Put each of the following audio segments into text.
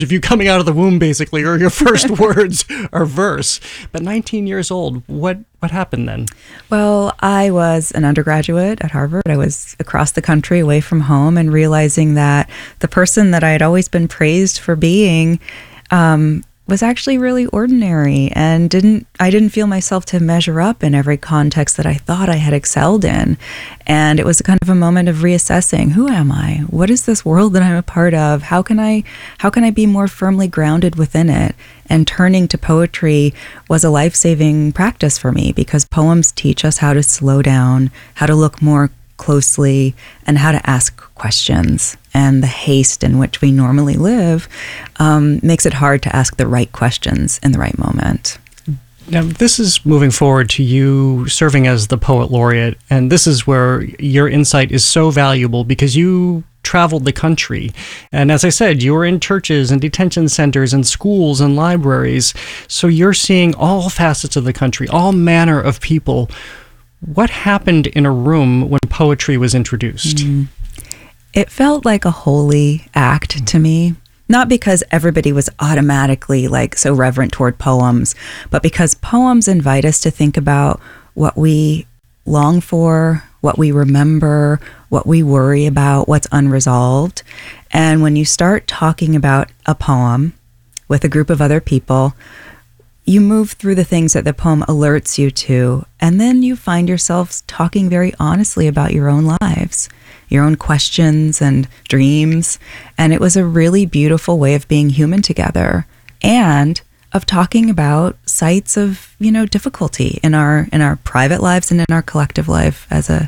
of you coming out of the womb, basically, or your first words are verse. But 19 years old, what happened then? Well, I was an undergraduate at Harvard. I was across the country away from home and realizing that the person that I had always been praised for being was actually really ordinary, and I didn't feel myself to measure up in every context that I thought I had excelled in. And it was kind of a moment of reassessing, who am I? What is this world that I'm a part of? How can I be more firmly grounded within it? And turning to poetry was a life-saving practice for me, because poems teach us how to slow down, how to look more closely, and how to ask questions. And the haste in which we normally live makes it hard to ask the right questions in the right moment. Now, this is moving forward to you serving as the Poet Laureate, and this is where your insight is so valuable because you traveled the country. And as I said, you were in churches and detention centers and schools and libraries. So you're seeing all facets of the country, all manner of people. What happened in a room when poetry was introduced? It felt like a holy act to me. Not because everybody was automatically like so reverent toward poems, but because poems invite us to think about what we long for, what we remember, what we worry about, what's unresolved. And when you start talking about a poem with a group of other people, you move through the things that the poem alerts you to, and then you find yourselves talking very honestly about your own lives, your own questions and dreams. And it was a really beautiful way of being human together and of talking about sites of, difficulty in our private lives and in our collective life as a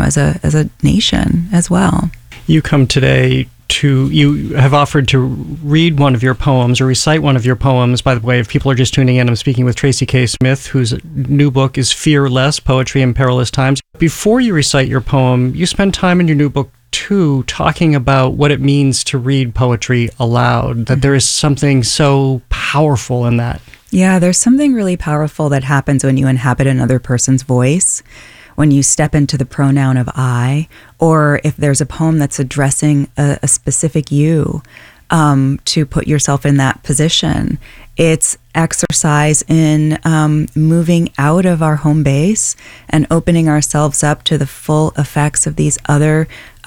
nation as well. You come today you have offered to read one of your poems or recite one of your poems. By the way, if people are just tuning in, I'm speaking with Tracy K. Smith, whose new book is Fearless, Poetry in Perilous Times. Before you recite your poem, you spend time in your new book, too, talking about what it means to read poetry aloud, that there is something so powerful in that. Yeah, there's something really powerful that happens when you inhabit another person's voice, when you step into the pronoun of I, or if there's a poem that's addressing a specific you, to put yourself in that position. It's exercise in moving out of our home base and opening ourselves up to the full effects of these other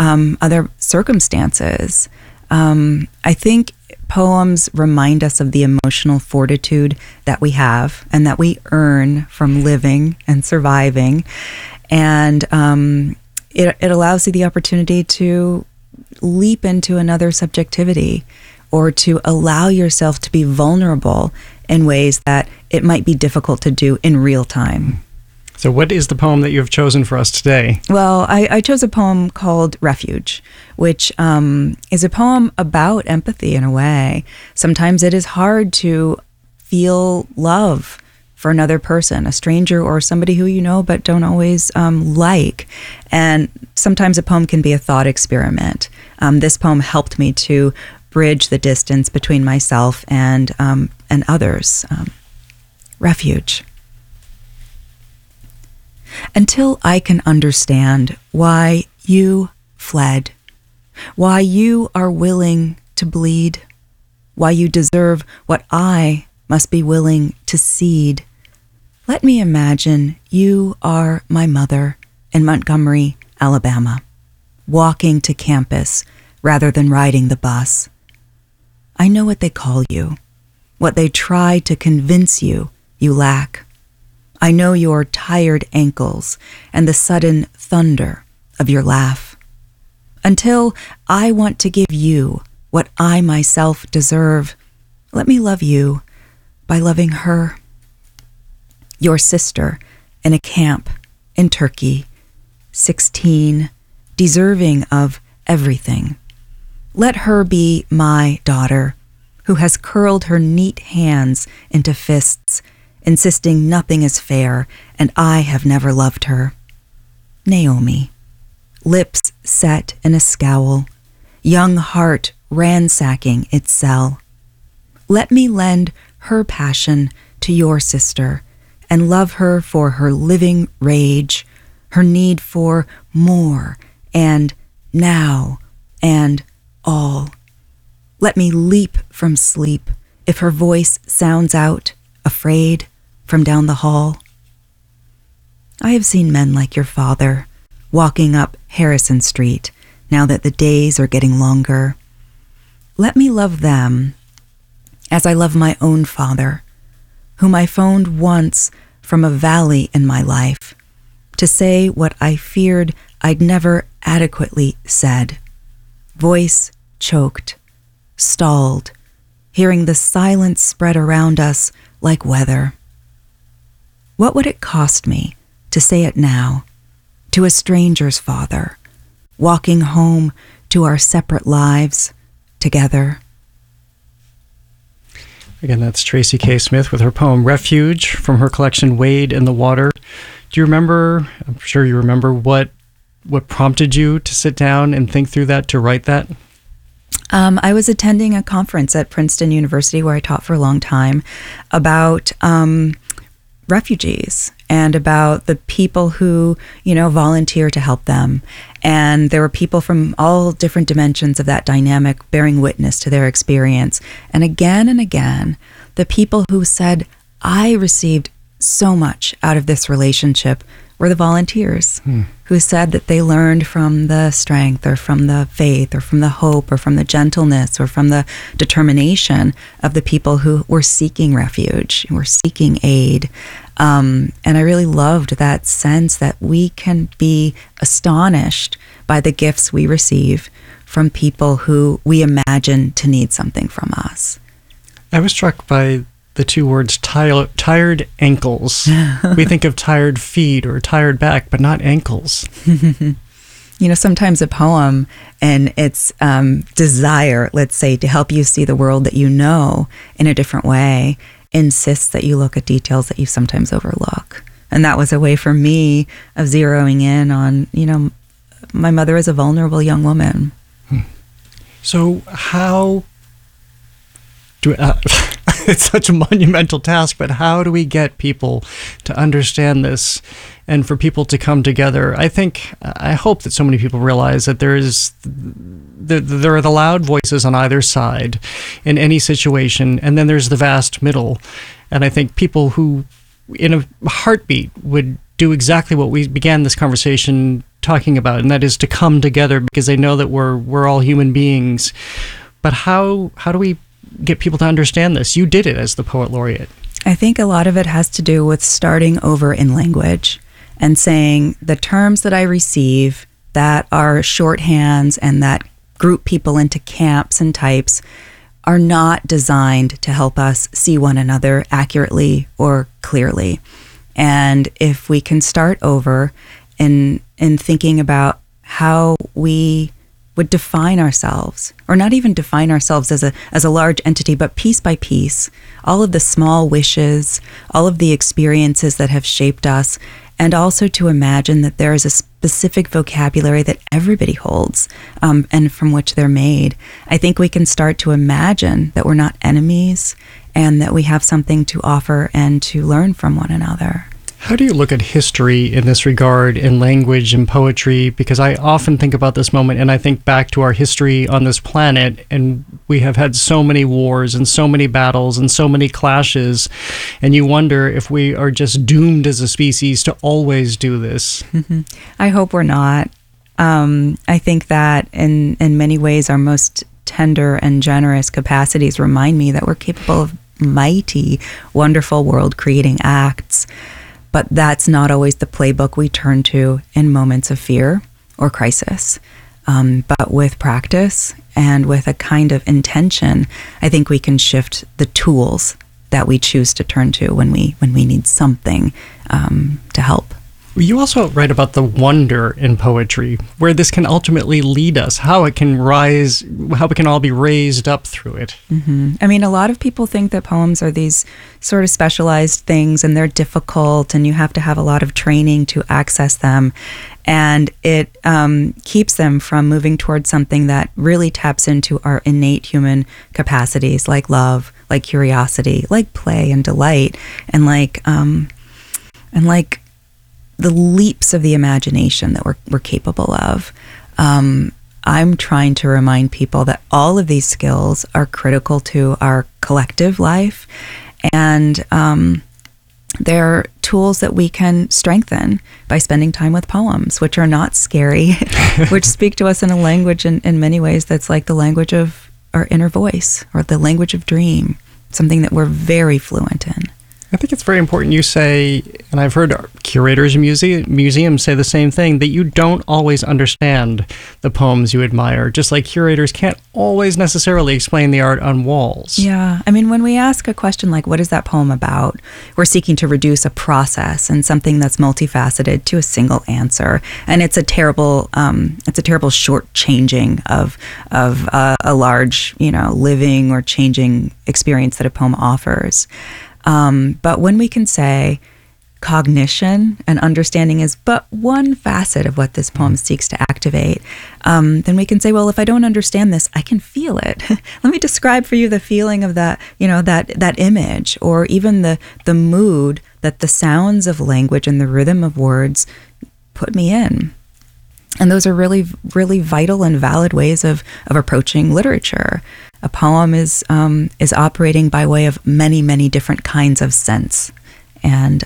circumstances. I think poems remind us of the emotional fortitude that we have and that we earn from living and surviving. And it allows you the opportunity to leap into another subjectivity or to allow yourself to be vulnerable in ways that it might be difficult to do in real time. So what is the poem that you have chosen for us today? Well, I chose a poem called Refuge, which is a poem about empathy in a way. Sometimes it is hard to feel love for another person, a stranger or somebody who you know but don't always like. And sometimes a poem can be a thought experiment. This poem helped me to bridge the distance between myself and others. Refuge. Until I can understand why you fled, why you are willing to bleed, why you deserve what I must be willing to cede. Let me imagine you are my mother in Montgomery, Alabama, walking to campus rather than riding the bus. I know what they call you, what they try to convince you lack. I know your tired ankles and the sudden thunder of your laugh. Until I want to give you what I myself deserve, let me love you by loving her. Your sister in a camp in Turkey, 16, deserving of everything. Let her be my daughter, who has curled her neat hands into fists, insisting nothing is fair, and I have never loved her. Naomi, lips set in a scowl, young heart ransacking its cell. Let me lend her passion to your sister and love her for her living rage, her need for more and now and all. Let me leap from sleep if her voice sounds out, afraid, from down the hall. I have seen men like your father walking up Harrison Street now that the days are getting longer. Let me love them as I love my own father, whom I phoned once from a valley in my life to say what I feared I'd never adequately said. Voice choked, stalled, hearing the silence spread around us like weather. What would it cost me to say it now, to a stranger's father, walking home to our separate lives together? Again, that's Tracy K. Smith with her poem Refuge from her collection Wade in the Water. Do you remember, I'm sure you remember, what prompted you to sit down and think through that, to write that? I was attending a conference at Princeton University where I taught for a long time about refugees and about the people who, volunteer to help them. And there were people from all different dimensions of that dynamic bearing witness to their experience. And again, the people who said, I received so much out of this relationship were the volunteers who said that they learned from the strength or from the faith or from the hope or from the gentleness or from the determination of the people who were seeking refuge, who were seeking aid. And I really loved that sense that we can be astonished by the gifts we receive from people who we imagine to need something from us. I was struck by the two words tired ankles. We think of tired feet or tired back, but not ankles. Sometimes a poem and its desire, let's say, to help you see the world that you know in a different way, insists that you look at details that you sometimes overlook. And that was a way for me of zeroing in on, my mother is a vulnerable young woman. So how do it's such a monumental task, but how do we get people to understand this and for people to come together? I hope that so many people realize that there are the loud voices on either side in any situation, and then there's the vast middle. And I think people who, in a heartbeat, would do exactly what we began this conversation talking about, and that is to come together because they know that we're all human beings. But how do we get people to understand this? You did it as the Poet Laureate. I think a lot of it has to do with starting over in language and saying the terms that I receive that are shorthands and that group people into camps and types are not designed to help us see one another accurately or clearly. And if we can start over in thinking about how we would define ourselves, or not even define ourselves as a large entity, but piece by piece, all of the small wishes, all of the experiences that have shaped us, and also to imagine that there is a specific vocabulary that everybody holds, and from which they're made. I think we can start to imagine that we're not enemies and that we have something to offer and to learn from one another. How do you look at history in this regard, in language and poetry? Because I often think about this moment and I think back to our history on this planet, and we have had so many wars and so many battles and so many clashes, and you wonder if we are just doomed as a species to always do this. I hope we're not. I think that in many ways our most tender and generous capacities remind me that we're capable of mighty, wonderful world-creating acts. But that's not always the playbook we turn to in moments of fear or crisis. But with practice and with a kind of intention, I think we can shift the tools that we choose to turn to when we need something to help. You also write about the wonder in poetry, where this can ultimately lead us, how it can rise, how we can all be raised up through it. I mean, a lot of people think that poems are these sort of specialized things and they're difficult and you have to have a lot of training to access them. And it keeps them from moving towards something that really taps into our innate human capacities, like love, like curiosity, like play and delight, and like the leaps of the imagination that we're capable of. I'm trying to remind people that all of these skills are critical to our collective life, and they're tools that we can strengthen by spending time with poems, which are not scary, which speak to us in a language in many ways that's like the language of our inner voice, or the language of dream, something that we're very fluent in. I think it's very important you say, and I've heard curators of museums say the same thing, that you don't always understand the poems you admire, just like curators can't always necessarily explain the art on walls. Yeah. I mean, when we ask a question like, what is that poem about? We're seeking to reduce a process and something that's multifaceted to a single answer. And it's a terrible shortchanging of a large, living or changing experience that a poem offers. But when we can say cognition and understanding is but one facet of what this poem seeks to activate, then we can say, well, if I don't understand this, I can feel it. Let me describe for you the feeling of that, that image, or even the mood that the sounds of language and the rhythm of words put me in. And those are really, really vital and valid ways of approaching literature. A poem is operating by way of many, many different kinds of sense. And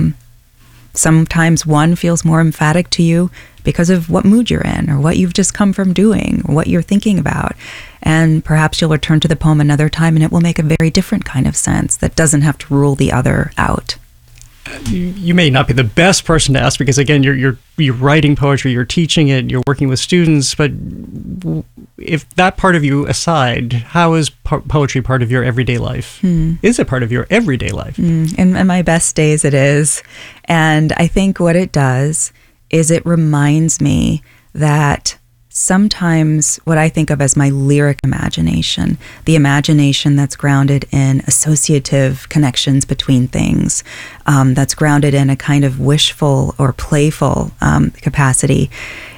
sometimes one feels more emphatic to you because of what mood you're in, or what you've just come from doing, or what you're thinking about. And perhaps you'll return to the poem another time and it will make a very different kind of sense that doesn't have to rule the other out. You may not be the best person to ask, because again, you're writing poetry, you're teaching it, you're working with students. But if that part of you aside, how is poetry part of your everyday life? Is it part of your everyday life? In my best days, it is. And I think what it does is it reminds me that sometimes what I think of as my lyric imagination, the imagination that's grounded in associative connections between things, that's grounded in a kind of wishful or playful capacity,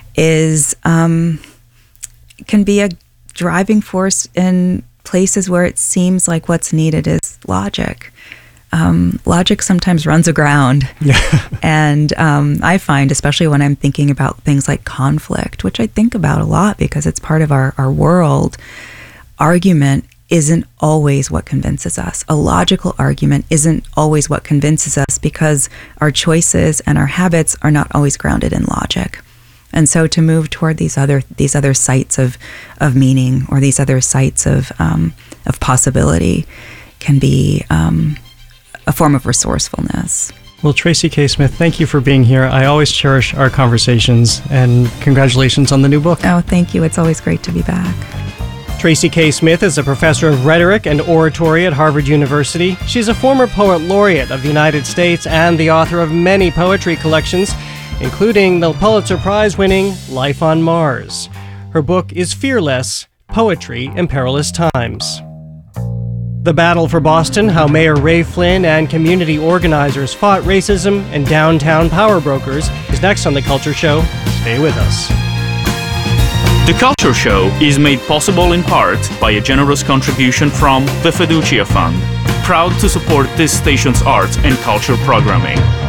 can be a driving force in places where it seems like what's needed is logic. Logic sometimes runs aground. Yeah. And I find, especially when I'm thinking about things like conflict, which I think about a lot because it's part of our world, argument isn't always what convinces us. A logical argument isn't always what convinces us because our choices and our habits are not always grounded in logic. And so to move toward these other sites of meaning, or these other sites of possibility, can be a form of resourcefulness. Well, Tracy K. Smith, thank you for being here. I always cherish our conversations, and congratulations on the new book. Oh, thank you. It's always great to be back. Tracy K. Smith is a professor of rhetoric and oratory at Harvard University. She's a former poet laureate of the United States and the author of many poetry collections, including the Pulitzer Prize-winning Life on Mars. Her book is Fearless: Poetry in Perilous Times. The Battle for Boston, How Mayor Ray Flynn and community organizers fought racism and downtown power brokers, is next on The Culture Show. Stay with us. The Culture Show is made possible in part by a generous contribution from the Fiducia Fund, proud to support this station's arts and culture programming.